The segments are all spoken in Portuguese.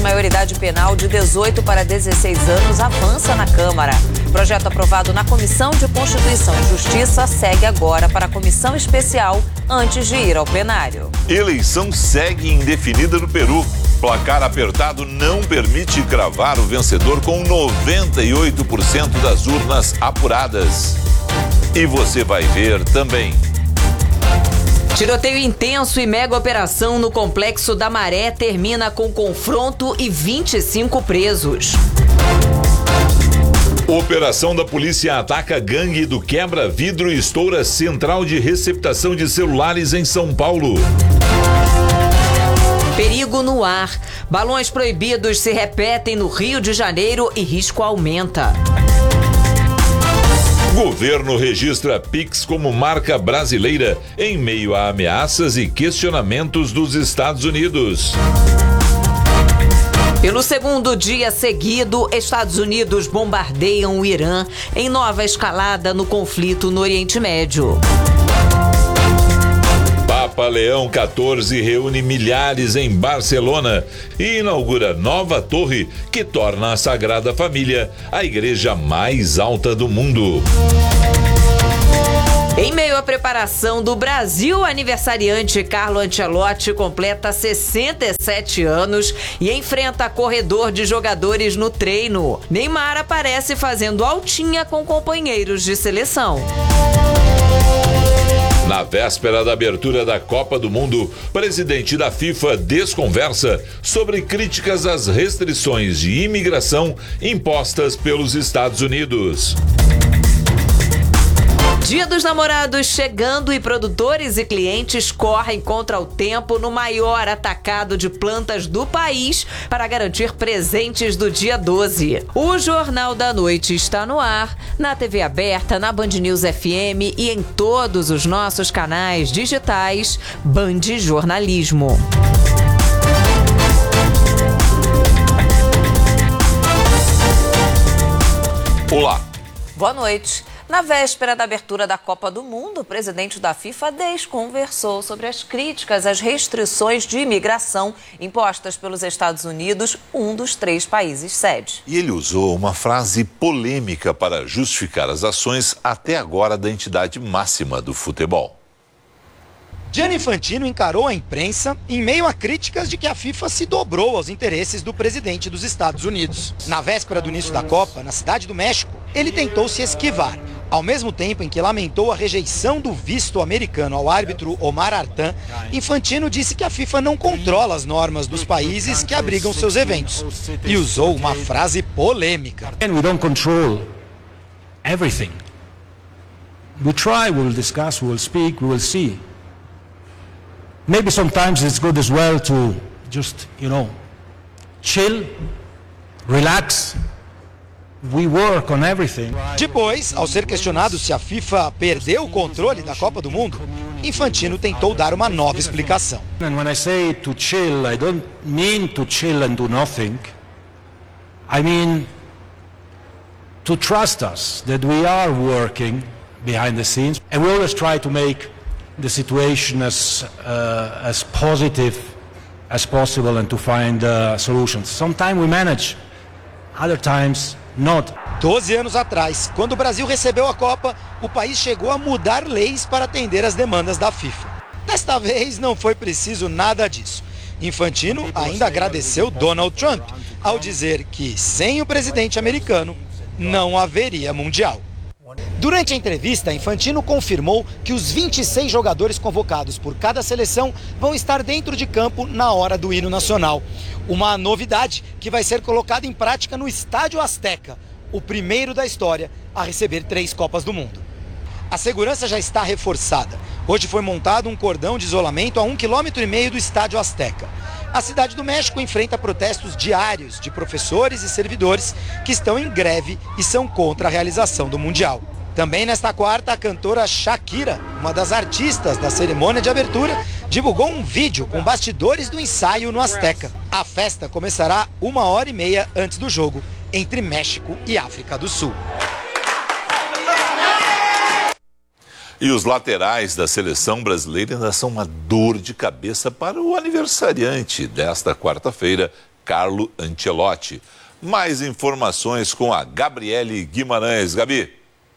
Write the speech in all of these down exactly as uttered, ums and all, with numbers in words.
maioridade penal de dezoito para dezesseis anos avança na Câmara. Projeto aprovado na Comissão de Constituição e Justiça segue agora para a Comissão Especial antes de ir ao plenário. Eleição segue indefinida no Peru. Placar apertado não permite cravar o vencedor com noventa e oito por cento das urnas apuradas. E você vai ver também. Tiroteio intenso e mega operação no Complexo da Maré termina com confronto e vinte e cinco presos. Operação da polícia ataca gangue do quebra-vidro e estoura central de receptação de celulares em São Paulo. Perigo no ar. Balões proibidos se repetem no Rio de Janeiro e risco aumenta. Governo registra Pix como marca brasileira em meio a ameaças e questionamentos dos Estados Unidos. Pelo segundo dia seguido, Estados Unidos bombardeiam o Irã em nova escalada no conflito no Oriente Médio. Papa Leão quatorze reúne milhares em Barcelona e inaugura nova torre que torna a Sagrada Família a igreja mais alta do mundo. Em meio à preparação do Brasil, o aniversariante Carlo Ancelotti completa sessenta e sete anos e enfrenta corredor de jogadores no treino. Neymar aparece fazendo altinha com companheiros de seleção. Na véspera da abertura da Copa do Mundo, o presidente da FIFA desconversa sobre críticas às restrições de imigração impostas pelos Estados Unidos. Dia dos Namorados chegando e produtores e clientes correm contra o tempo no maior atacado de plantas do país para garantir presentes do dia doze. O Jornal da Noite está no ar, na T V aberta, na Band News F M e em todos os nossos canais digitais Band Jornalismo. Olá. Boa noite. Na véspera da abertura da Copa do Mundo, o presidente da FIFA desconversou sobre as críticas às restrições de imigração impostas pelos Estados Unidos, um dos três países sede. E ele usou uma frase polêmica para justificar as ações até agora da entidade máxima do futebol. Gianni Infantino encarou a imprensa em meio a críticas de que a FIFA se dobrou aos interesses do presidente dos Estados Unidos. Na véspera do início da Copa, na Cidade do México, ele tentou se esquivar. Ao mesmo tempo em que lamentou a rejeição do visto americano ao árbitro Omar Artan, Infantino disse que a FIFA não controla as normas dos países que abrigam seus eventos e usou uma frase polêmica. We don't control everything. We try, we will discuss, we will speak, we will see. Maybe sometimes it's good as well to just, you know, chill, relax. We work on everything. Depois, ao ser questionado se a FIFA perdeu o controle da Copa do Mundo, Infantino tentou dar uma nova explicação. And when I say to chill, I don't mean to chill and do nothing. I mean to trust us that we are working behind the scenes, and we always try to make the situation as uh, as positive as possible and to find uh, solutions. Sometimes we manage, other times not. Doze anos atrás, quando o Brasil recebeu a Copa, o país chegou a mudar leis para atender às demandas da FIFA. Desta vez não foi preciso nada disso. Infantino ainda agradeceu Donald Trump ao dizer que sem o presidente americano não haveria Mundial. Durante a entrevista, Infantino confirmou que os vinte e seis jogadores convocados por cada seleção vão estar dentro de campo na hora do hino nacional. Uma novidade que vai ser colocada em prática no Estádio Azteca, o primeiro da história a receber três Copas do Mundo. A segurança já está reforçada. Hoje foi montado um cordão de isolamento a um quilômetro e meio do Estádio Azteca. A Cidade do México enfrenta protestos diários de professores e servidores que estão em greve e são contra a realização do Mundial. Também nesta quarta, a cantora Shakira, uma das artistas da cerimônia de abertura, divulgou um vídeo com bastidores do ensaio no Azteca. A festa começará uma hora e meia antes do jogo entre México e África do Sul. E os laterais da seleção brasileira ainda são uma dor de cabeça para o aniversariante desta quarta-feira, Carlo Ancelotti. Mais informações com a Gabriele Guimarães. Gabi.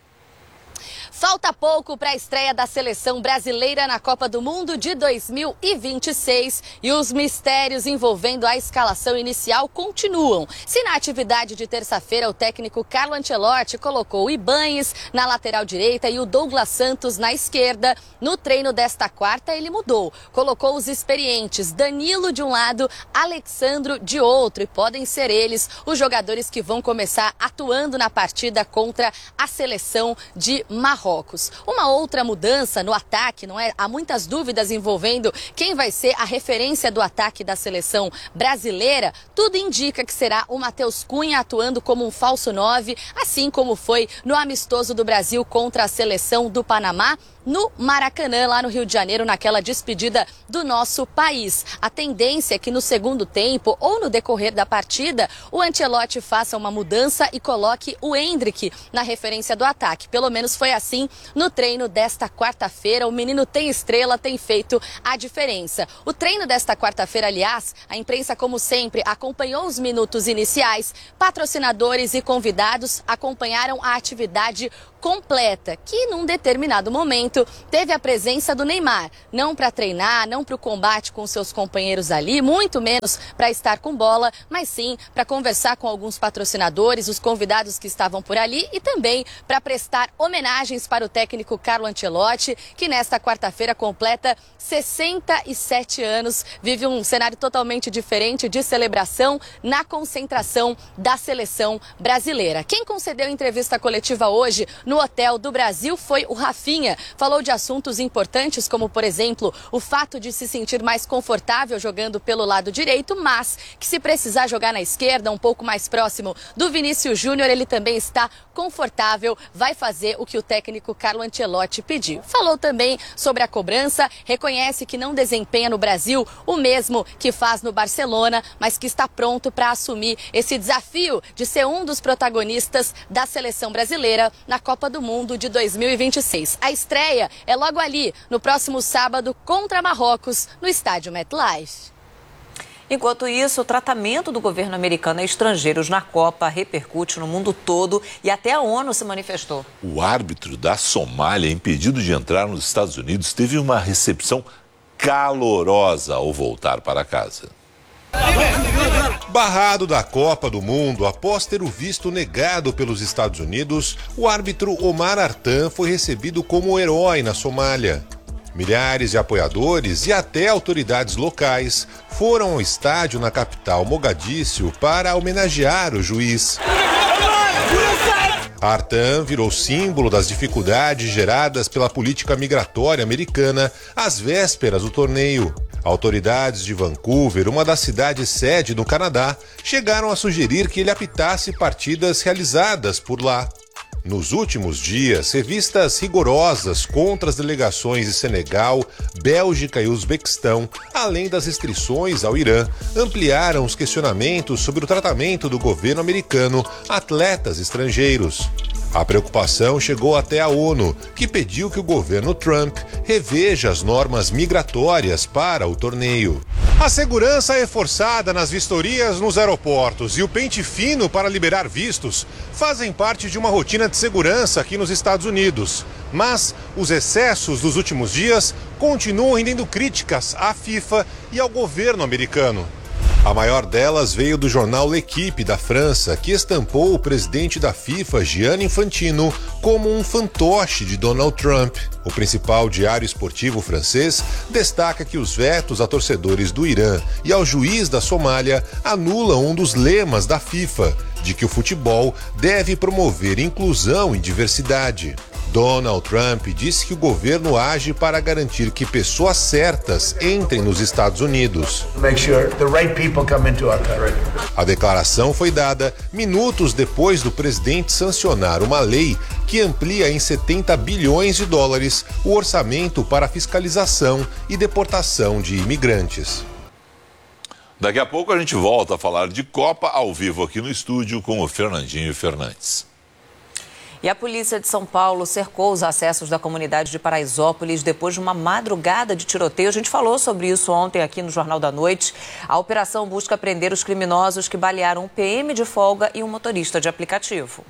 Falta pouco para a estreia da seleção brasileira na Copa do Mundo de dois mil e vinte e seis e os mistérios envolvendo a escalação inicial continuam. Se na atividade de terça-feira o técnico Carlo Ancelotti colocou o Ibañez na lateral direita e o Douglas Santos na esquerda, no treino desta quarta ele mudou. Colocou os experientes Danilo de um lado, Alexandro de outro, e podem ser eles os jogadores que vão começar atuando na partida contra a seleção de Marrocos. Uma outra mudança no ataque, não é? Há muitas dúvidas envolvendo quem vai ser a referência do ataque da seleção brasileira. Tudo indica que será o Matheus Cunha atuando como um falso nove, assim como foi no amistoso do Brasil contra a seleção do Panamá, no Maracanã, lá no Rio de Janeiro, naquela despedida do nosso país. A tendência é que no segundo tempo ou no decorrer da partida, o Ancelotti faça uma mudança e coloque o Endrick na referência do ataque. Pelo menos foi assim no treino desta quarta-feira. O menino tem estrela, tem feito a diferença. O treino desta quarta-feira, aliás, a imprensa, como sempre, acompanhou os minutos iniciais. Patrocinadores e convidados acompanharam a atividade completa, que num determinado momento teve a presença do Neymar, não para treinar, não para o combate com seus companheiros ali, muito menos para estar com bola, mas sim para conversar com alguns patrocinadores, os convidados que estavam por ali e também para prestar homenagens para o técnico Carlo Ancelotti, que nesta quarta-feira completa sessenta e sete anos, vive um cenário totalmente diferente de celebração na concentração da seleção brasileira. Quem concedeu entrevista coletiva hoje no Hotel do Brasil foi o Rafinha. Falou de assuntos importantes, como, por exemplo, o fato de se sentir mais confortável jogando pelo lado direito, mas que se precisar jogar na esquerda, um pouco mais próximo do Vinícius Júnior, ele também está confortável, vai fazer o que o técnico Carlo Ancelotti pediu. Falou também sobre a cobrança, reconhece que não desempenha no Brasil o mesmo que faz no Barcelona, mas que está pronto para assumir esse desafio de ser um dos protagonistas da seleção brasileira na Copa do Mundo de dois mil e vinte e seis. A estreia é logo ali, no próximo sábado, contra Marrocos, no estádio MetLife. Enquanto isso, o tratamento do governo americano a estrangeiros na Copa repercute no mundo todo e até a ONU se manifestou. O árbitro da Somália, impedido de entrar nos Estados Unidos, teve uma recepção calorosa ao voltar para casa. Barrado da Copa do Mundo após ter o visto negado pelos Estados Unidos, o árbitro Omar Artan foi recebido como herói na Somália. Milhares de apoiadores e até autoridades locais foram ao estádio na capital Mogadíscio para homenagear o juiz. Artan virou símbolo das dificuldades geradas pela política migratória americana às vésperas do torneio. Autoridades de Vancouver, uma das cidades sede no Canadá, chegaram a sugerir que ele apitasse partidas realizadas por lá. Nos últimos dias, revistas rigorosas contra as delegações de Senegal, Bélgica e Uzbequistão, além das restrições ao Irã, ampliaram os questionamentos sobre o tratamento do governo americano a atletas estrangeiros. A preocupação chegou até a ONU, que pediu que o governo Trump reveja as normas migratórias para o torneio. A segurança é reforçada nas vistorias nos aeroportos e o pente fino para liberar vistos fazem parte de uma rotina de segurança aqui nos Estados Unidos. Mas os excessos dos últimos dias continuam rendendo críticas à FIFA e ao governo americano. A maior delas veio do jornal L'Equipe da França, que estampou o presidente da FIFA, Gianni Infantino, como um fantoche de Donald Trump. O principal diário esportivo francês destaca que os vetos a torcedores do Irã e ao juiz da Somália anulam um dos lemas da FIFA, de que o futebol deve promover inclusão e diversidade. Donald Trump disse que o governo age para garantir que pessoas certas entrem nos Estados Unidos. A declaração foi dada minutos depois do presidente sancionar uma lei que amplia em setenta bilhões de dólares o orçamento para fiscalização e deportação de imigrantes. Daqui a pouco a gente volta a falar de Copa ao vivo aqui no estúdio com o Fernandinho Fernandes. E a polícia de São Paulo cercou os acessos da comunidade de Paraisópolis depois de uma madrugada de tiroteio. A gente falou sobre isso ontem aqui no Jornal da Noite. A operação busca prender os criminosos que balearam um P M de folga e um motorista de aplicativo.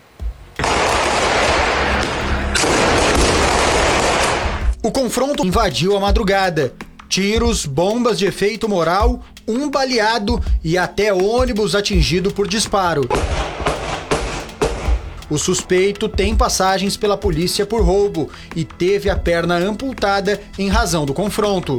O confronto invadiu a madrugada. Tiros, bombas de efeito moral, um baleado e até ônibus atingido por disparo. O suspeito tem passagens pela polícia por roubo e teve a perna amputada em razão do confronto.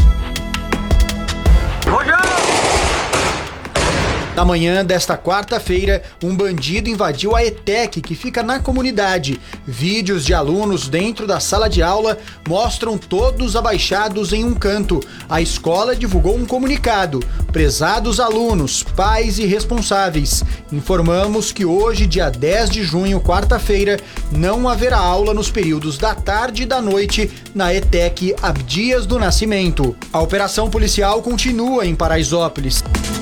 Na manhã desta quarta-feira, um bandido invadiu a ETEC, que fica na comunidade. Vídeos de alunos dentro da sala de aula mostram todos abaixados em um canto. A escola divulgou um comunicado. Prezados alunos, pais e responsáveis, informamos que hoje, dia dez de junho, quarta-feira, não haverá aula nos períodos da tarde e da noite na ETEC Abdias do Nascimento. A operação policial continua em Paraisópolis.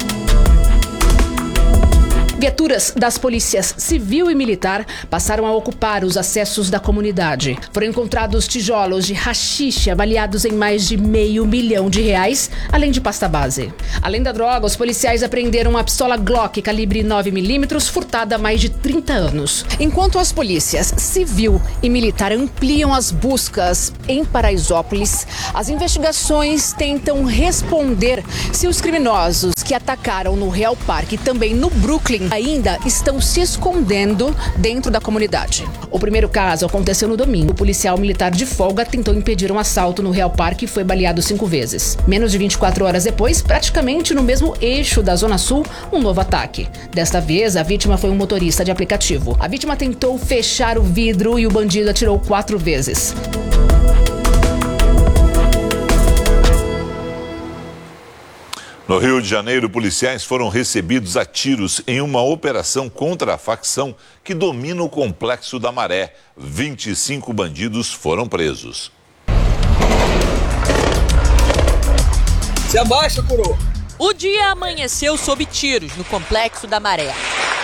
Viaturas das polícias civil e militar passaram a ocupar os acessos da comunidade. Foram encontrados tijolos de haxixe avaliados em mais de meio milhão de reais, além de pasta base. Além da droga, os policiais apreenderam uma pistola Glock calibre nove milímetros furtada há mais de trinta anos. Enquanto as polícias civil e militar ampliam as buscas em Paraisópolis, as investigações tentam responder se os criminosos que atacaram no Real Parque e também no Brooklyn ainda estão se escondendo dentro da comunidade. O primeiro caso aconteceu no domingo. O policial militar de folga tentou impedir um assalto no Real Parque e foi baleado cinco vezes. Menos de vinte e quatro horas depois, praticamente no mesmo eixo da Zona Sul, um novo ataque. Desta vez, a vítima foi um motorista de aplicativo. A vítima tentou fechar o vidro e o bandido atirou quatro vezes. No Rio de Janeiro, policiais foram recebidos a tiros em uma operação contra a facção que domina o Complexo da Maré. vinte e cinco bandidos foram presos. Se abaixa, coroa! O dia amanheceu sob tiros no Complexo da Maré.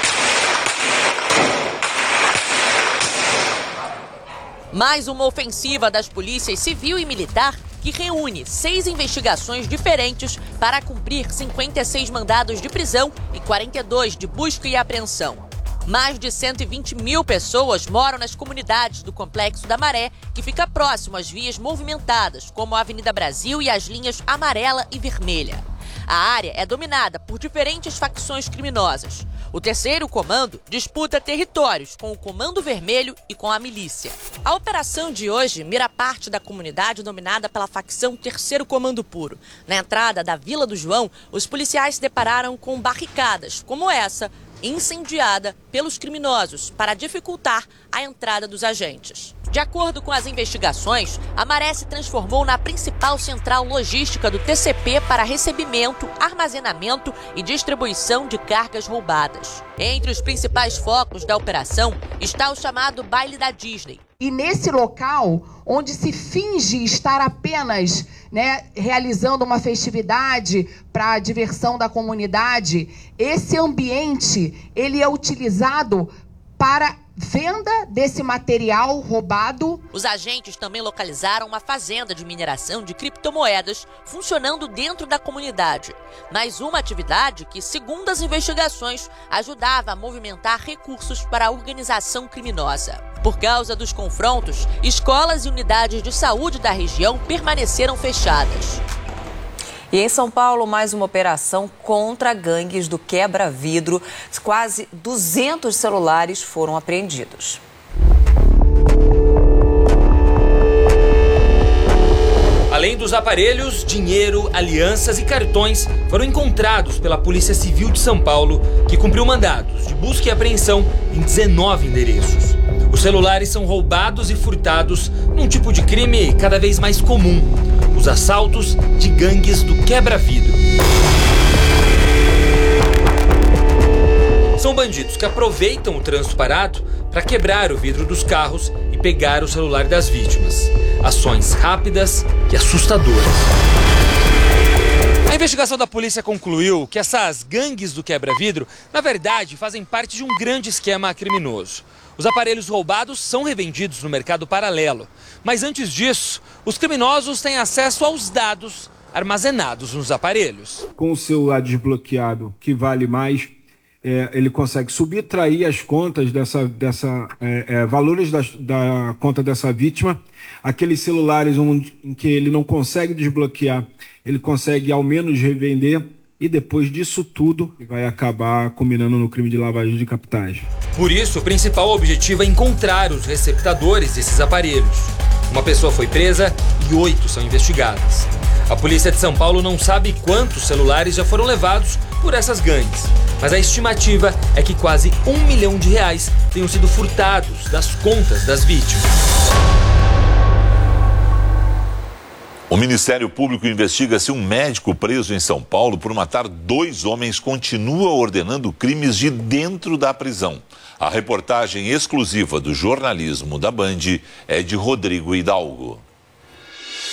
Mais uma ofensiva das polícias civil e militar que reúne seis investigações diferentes para cumprir cinquenta e seis mandados de prisão e quarenta e dois de busca e apreensão. Mais de cento e vinte mil pessoas moram nas comunidades do Complexo da Maré, que fica próximo às vias movimentadas, como a Avenida Brasil e as linhas amarela e vermelha. A área é dominada por diferentes facções criminosas. O terceiro comando disputa territórios com o Comando Vermelho e com a milícia. A operação de hoje mira parte da comunidade dominada pela facção Terceiro Comando Puro. Na entrada da Vila do João, os policiais se depararam com barricadas, como essa, incendiada pelos criminosos para dificultar a entrada dos agentes. De acordo com as investigações, a Maré se transformou na principal central logística do T C P para recebimento, armazenamento e distribuição de cargas roubadas. Entre os principais focos da operação está o chamado Baile da Disney. E nesse local, onde se finge estar apenas, né, realizando uma festividade para a diversão da comunidade, esse ambiente ele é utilizado para venda desse material roubado. Os agentes também localizaram uma fazenda de mineração de criptomoedas funcionando dentro da comunidade. Mais uma atividade que, segundo as investigações, ajudava a movimentar recursos para a organização criminosa. Por causa dos confrontos, escolas e unidades de saúde da região permaneceram fechadas. E em São Paulo, mais uma operação contra gangues do quebra-vidro. Quase duzentos celulares foram apreendidos. Além dos aparelhos, dinheiro, alianças e cartões foram encontrados pela Polícia Civil de São Paulo, que cumpriu mandados de busca e apreensão em dezenove endereços. Os celulares são roubados e furtados num tipo de crime cada vez mais comum: os assaltos de gangues do quebra-vidro. São bandidos que aproveitam o trânsito parado para quebrar o vidro dos carros e pegar o celular das vítimas. Ações rápidas e assustadoras. A investigação da polícia concluiu que essas gangues do quebra-vidro, na verdade, fazem parte de um grande esquema criminoso. Os aparelhos roubados são revendidos no mercado paralelo. Mas antes disso, os criminosos têm acesso aos dados armazenados nos aparelhos. Com o celular desbloqueado, que vale mais, é, ele consegue subtrair as contas dessa, dessa é, é, valores da, da conta dessa vítima. Aqueles celulares onde, em que ele não consegue desbloquear, ele consegue ao menos revender. E depois disso tudo, vai acabar combinando no crime de lavagem de capitais. Por isso, o principal objetivo é encontrar os receptadores desses aparelhos. Uma pessoa foi presa e oito são investigadas. A polícia de São Paulo não sabe quantos celulares já foram levados por essas gangues, mas a estimativa é que quase um milhão de reais tenham sido furtados das contas das vítimas. O Ministério Público investiga se um médico preso em São Paulo por matar dois homens continua ordenando crimes de dentro da prisão. A reportagem exclusiva do jornalismo da Band é de Rodrigo Hidalgo.